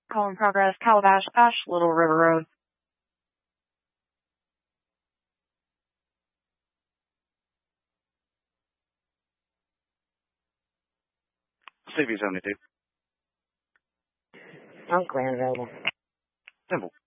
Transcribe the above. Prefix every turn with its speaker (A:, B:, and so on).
A: Call in progress, Calabash, Ash, Little River Road.
B: CV 72.
C: I'm clear and available.
B: Simple.